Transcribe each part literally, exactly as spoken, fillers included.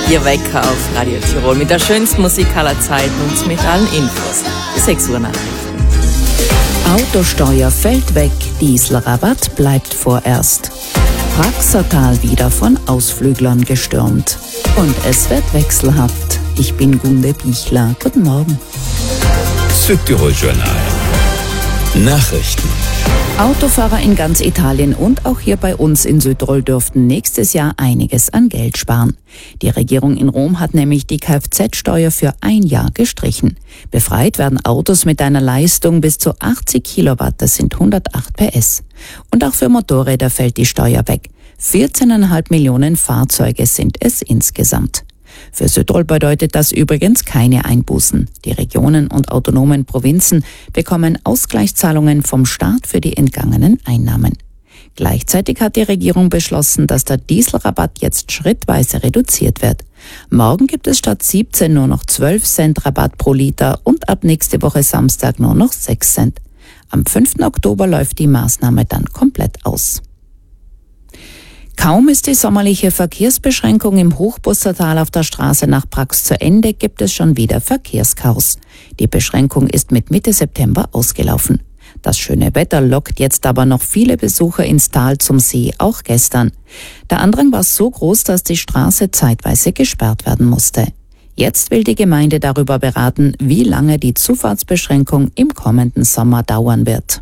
Ihr Wecker auf Radio Tirol mit der schönsten Musik aller Zeiten und mit allen Infos. Die sechs Uhr Nachrichten. Autosteuer fällt weg, Dieselrabatt bleibt vorerst. Praxertal wieder von Ausflüglern gestürmt. Und es wird wechselhaft. Ich bin Gunde Bichler. Guten Morgen. Südtirol Journal. Nachrichten. Autofahrer in ganz Italien und auch hier bei uns in Südtirol dürften nächstes Jahr einiges an Geld sparen. Die Regierung in Rom hat nämlich die Kfz-Steuer für ein Jahr gestrichen. Befreit werden Autos mit einer Leistung bis zu achtzig Kilowatt, das sind hundertacht P S. Und auch für Motorräder fällt die Steuer weg. vierzehn Komma fünf Millionen Fahrzeuge sind es insgesamt. Für Südtirol bedeutet das übrigens keine Einbußen. Die Regionen und autonomen Provinzen bekommen Ausgleichszahlungen vom Staat für die entgangenen Einnahmen. Gleichzeitig hat die Regierung beschlossen, dass der Dieselrabatt jetzt schrittweise reduziert wird. Morgen gibt es statt siebzehn nur noch zwölf Cent Rabatt pro Liter und ab nächste Woche Samstag nur noch sechs Cent. Am fünften Oktober läuft die Maßnahme dann komplett aus. Kaum ist die sommerliche Verkehrsbeschränkung im Hochbussertal auf der Straße nach Prax zu Ende, gibt es schon wieder Verkehrschaos. Die Beschränkung ist mit Mitte September ausgelaufen. Das schöne Wetter lockt jetzt aber noch viele Besucher ins Tal zum See, auch gestern. Der Andrang war so groß, dass die Straße zeitweise gesperrt werden musste. Jetzt will die Gemeinde darüber beraten, wie lange die Zufahrtsbeschränkung im kommenden Sommer dauern wird.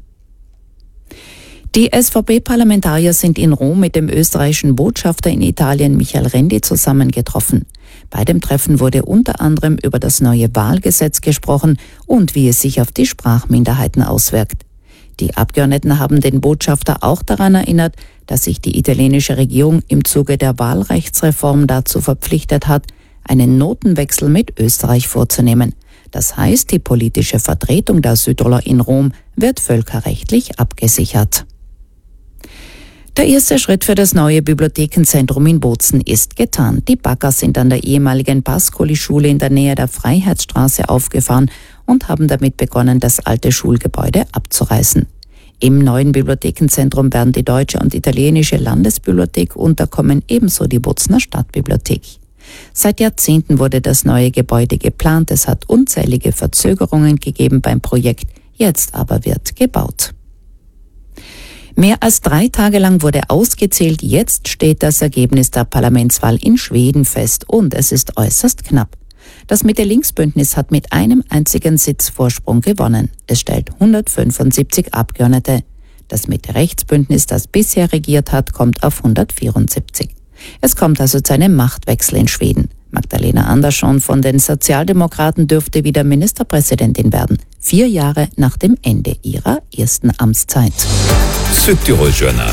Die S V P-Parlamentarier sind in Rom mit dem österreichischen Botschafter in Italien Michael Rendi zusammengetroffen. Bei dem Treffen wurde unter anderem über das neue Wahlgesetz gesprochen und wie es sich auf die Sprachminderheiten auswirkt. Die Abgeordneten haben den Botschafter auch daran erinnert, dass sich die italienische Regierung im Zuge der Wahlrechtsreform dazu verpflichtet hat, einen Notenwechsel mit Österreich vorzunehmen. Das heißt, die politische Vertretung der Südtiroler in Rom wird völkerrechtlich abgesichert. Der erste Schritt für das neue Bibliothekenzentrum in Bozen ist getan. Die Bagger sind an der ehemaligen Pascoli-Schule in der Nähe der Freiheitsstraße aufgefahren und haben damit begonnen, das alte Schulgebäude abzureißen. Im neuen Bibliothekenzentrum werden die deutsche und italienische Landesbibliothek unterkommen, ebenso die Bozener Stadtbibliothek. Seit Jahrzehnten wurde das neue Gebäude geplant, es hat unzählige Verzögerungen gegeben beim Projekt, jetzt aber wird gebaut. Mehr als drei Tage lang wurde ausgezählt, jetzt steht das Ergebnis der Parlamentswahl in Schweden fest und es ist äußerst knapp. Das Mitte-Links-Bündnis hat mit einem einzigen Sitz Vorsprung gewonnen. Es stellt hundertfünfundsiebzig Abgeordnete. Das Mitte-Rechts-Bündnis, das bisher regiert hat, kommt auf hundertvierundsiebzig. Es kommt also zu einem Machtwechsel in Schweden. Magdalena Andersson von den Sozialdemokraten dürfte wieder Ministerpräsidentin werden, vier Jahre nach dem Ende ihrer ersten Amtszeit. Südtirol Journal.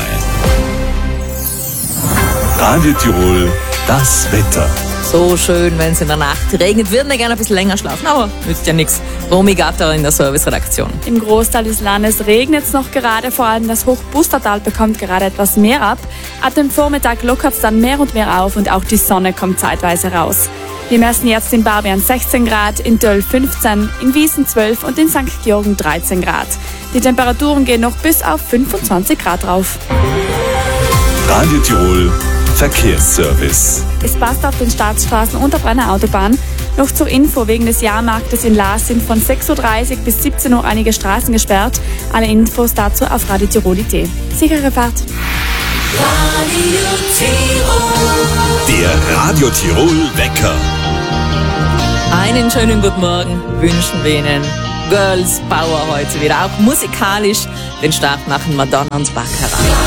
Radio Tirol, das Wetter. So schön, wenn es in der Nacht regnet. Würden wir gerne ein bisschen länger schlafen, aber nützt ja nichts. Romy Gatter in der Serviceredaktion. Im Großteil des Landes regnet es noch gerade, vor allem das Hochbustertal bekommt gerade etwas mehr ab. Ab dem Vormittag lockert es dann mehr und mehr auf und auch die Sonne kommt zeitweise raus. Wir messen jetzt in Barbian sechzehn Grad, in Döll fünfzehn, in Wiesen zwölf und in Sankt Georgen dreizehn Grad. Die Temperaturen gehen noch bis auf fünfundzwanzig Grad rauf. Radio Tirol Verkehrsservice. Es passt auf den Staatsstraßen und der Brenner Autobahn. Noch zur Info, wegen des Jahrmarktes in Laas sind von sechs Uhr dreißig bis siebzehn Uhr einige Straßen gesperrt. Alle Infos dazu auf Radio Tirol punkt it. Sichere Fahrt. Radio Tirol. Der Radio Tirol Wecker. Einen schönen guten Morgen wünschen wir Ihnen. Girls Power heute wieder, auch musikalisch. Den Start machen Madonna und Baccarat.